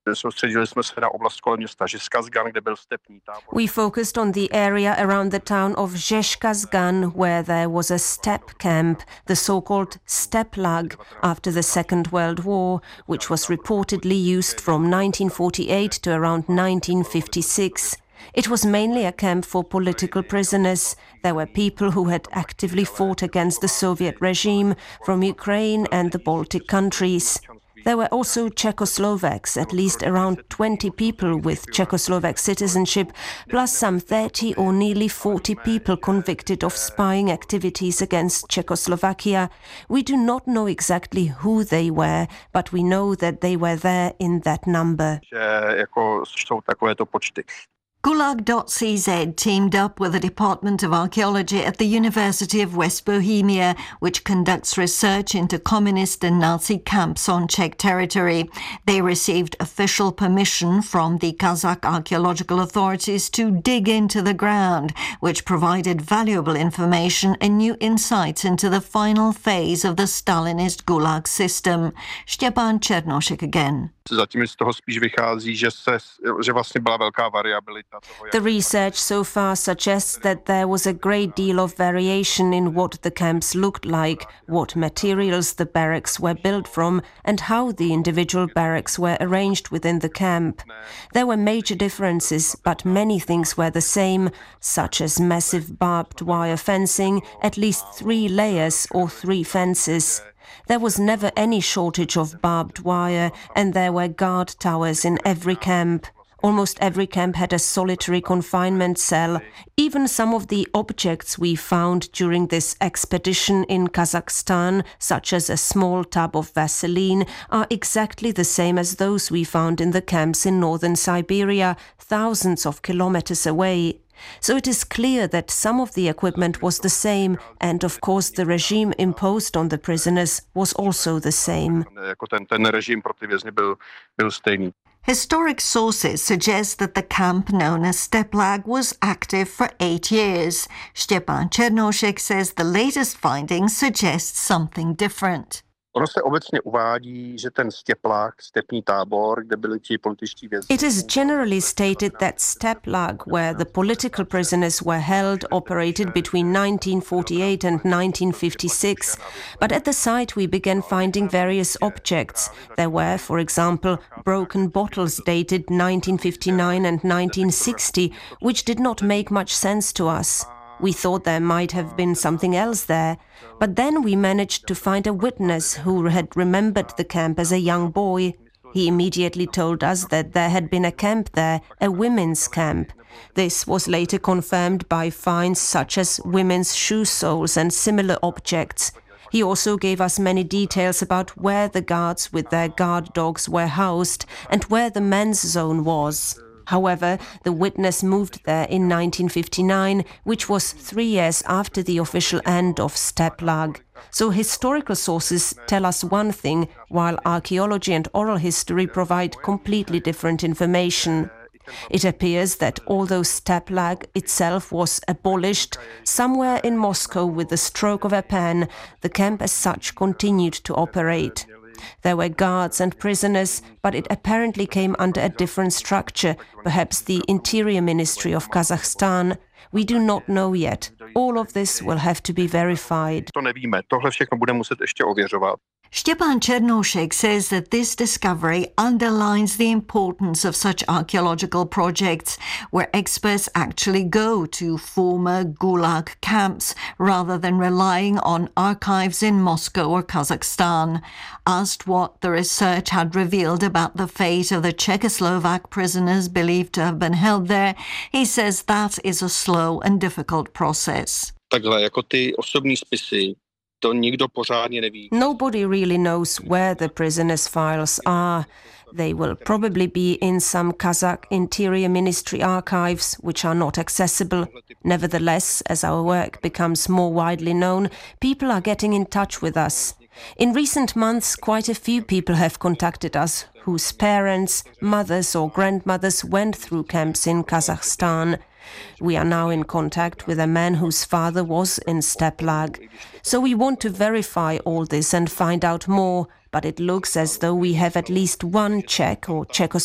We focused on the area around the town of Žeška-Zgan, where there was a steppe camp, the so-called Steplag, after the Second World War, which was reportedly used from 1948 to around 1956. It was mainly a camp for political prisoners. There were people who had actively fought against the Soviet regime from Ukraine and the Baltic countries. There were also Czechoslovaks, at least around 20 people with Czechoslovak citizenship, plus some 30 or nearly 40 people convicted of spying activities against Czechoslovakia. We do not know exactly who they were, but we know that they were there in that number. Gulag.cz teamed up with the Department of Archaeology at the University of West Bohemia, which conducts research into communist and Nazi camps on Czech territory. They received official permission from the Kazakh archaeological authorities to dig into the ground, which provided valuable information and new insights into the final phase of the Stalinist Gulag system. Štěpán Černošek again. The research so far suggests that there was a great deal of variation in what the camps looked like, what materials the barracks were built from, and how the individual barracks were arranged within the camp. There were major differences, but many things were the same, such as massive barbed wire fencing, at least 3 layers or 3 fences. There was never any shortage of barbed wire, and there were guard towers in every camp. Almost every camp had a solitary confinement cell. Even some of the objects we found during this expedition in Kazakhstan, such as a small tub of Vaseline, are exactly the same as those we found in the camps in northern Siberia, thousands of kilometers away. So it is clear that some of the equipment was the same, and of course the regime imposed on the prisoners was also the same. Historic sources suggest that the camp known as Steplag was active for 8 years. Štěpán Černošek says the latest findings suggest something different. It is generally stated that Steplag, where the political prisoners were held, operated between 1948 and 1956. But at the site we began finding various objects. There were, for example, broken bottles dated 1959 and 1960, which did not make much sense to us. We thought there might have been something else there. But then we managed to find a witness who had remembered the camp as a young boy. He immediately told us that there had been a camp there, a women's camp. This was later confirmed by finds such as women's shoe soles and similar objects. He also gave us many details about where the guards with their guard dogs were housed and where the men's zone was. However, the witness moved there in 1959, which was 3 years after the official end of Steplag. So historical sources tell us one thing, while archaeology and oral history provide completely different information. It appears that although Steplag itself was abolished, somewhere in Moscow with the stroke of a pen, the camp as such continued to operate. There were guards and prisoners, but it apparently came under a different structure, perhaps the Interior Ministry of Kazakhstan. We do not know yet. All of this will have to be verified. Štěpán Černošek says that this discovery underlines the importance of such archaeological projects where experts actually go to former Gulag camps rather than relying on archives in Moscow or Kazakhstan. Asked what the research had revealed about the fate of the Czechoslovak prisoners believed to have been held there, he says that is a slow and difficult process. Nobody really knows where the prisoners' files are. They will probably be in some Kazakh Interior Ministry archives, which are not accessible. Nevertheless, as our work becomes more widely known, people are getting in touch with us. In recent months, quite a few people have contacted us whose parents, mothers or grandmothers went through camps in Kazakhstan. We are now in contact with a man whose father was in Steplag. So we want to verify all this and find out more, but it looks as though we have at least one Czech or Czechoslovak